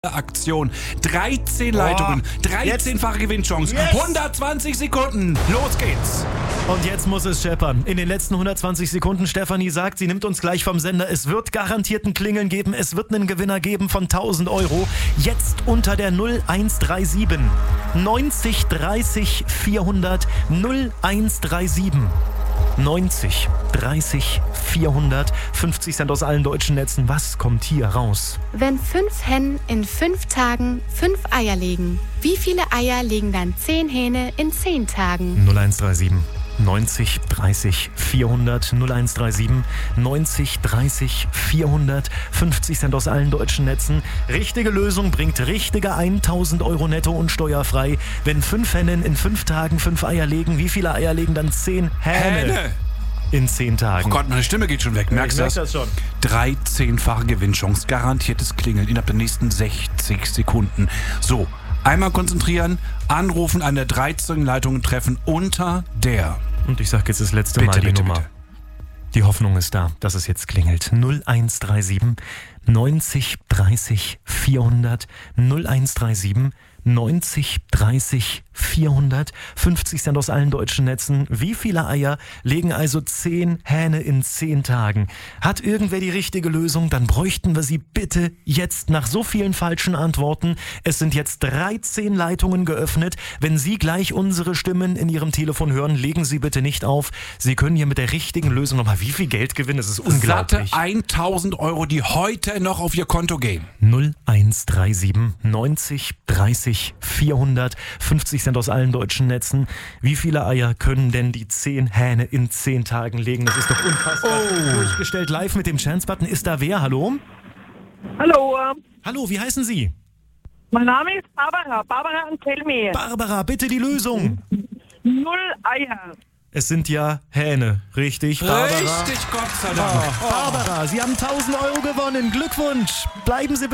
Aktion. 13 Leitungen, 13-fache Gewinnchance, 120 Sekunden. Los geht's. Und jetzt muss es scheppern. In den letzten 120 Sekunden, Stefanie sagt, sie nimmt uns gleich vom Sender. Es wird garantiert ein Klingeln geben. Es wird einen Gewinner geben von 1.000 Euro. Jetzt unter der 0137 90 30 400 0137. 90 30 400, 50 Cent aus allen deutschen Netzen. Was kommt hier raus? Wenn 5 Hennen in 5 Tagen 5 Eier legen, wie viele Eier legen dann 10 Hähne in 10 Tagen? 0137 90 30 400 0137 90 30 400, 50 Cent aus allen deutschen Netzen. Richtige Lösung bringt richtige 1.000 Euro netto und steuerfrei. Wenn 5 Hennen in 5 Tagen 5 Eier legen, wie viele Eier legen dann 10 Hähne? In 10 Tagen. Oh Gott, meine Stimme geht schon weg. Merkst du das? Schon. 13-fache Gewinnchance, garantiertes Klingeln innerhalb der nächsten 60 Sekunden. So, einmal konzentrieren, anrufen, an der 13 Leitung treffen unter der. Und ich sag jetzt das letzte Mal die Nummer. Die Hoffnung ist da, dass es jetzt klingelt. 0137 90 30 400 0137 90 30 400, 50 Cent aus allen deutschen Netzen. Wie viele Eier legen also 10 Hähne in 10 Tagen? Hat irgendwer die richtige Lösung? Dann bräuchten wir sie bitte jetzt nach so vielen falschen Antworten. Es sind jetzt 13 Leitungen geöffnet. Wenn Sie gleich unsere Stimmen in Ihrem Telefon hören, legen Sie bitte nicht auf. Sie können hier mit der richtigen Lösung nochmal wie viel Geld gewinnen. Es ist unglaublich. Satte 1.000 Euro, die heute noch auf Ihr Konto gehen. 0137 90 30 400, 50 Cent aus allen deutschen Netzen. Wie viele Eier können denn die 10 Hähne in 10 Tagen legen? Das ist doch unfassbar. Durchgestellt live mit dem Chance-Button. Ist da wer? Hallo? Hallo, Hallo, wie heißen Sie? mein Name ist Barbara. Barbara und Telmi. Barbara, bitte die Lösung. 0 Eier. Es sind ja Hähne, richtig, Barbara? Richtig, Gott sei Dank. Barbara, Sie haben 1.000 Euro gewonnen. Glückwunsch. Bleiben Sie bitte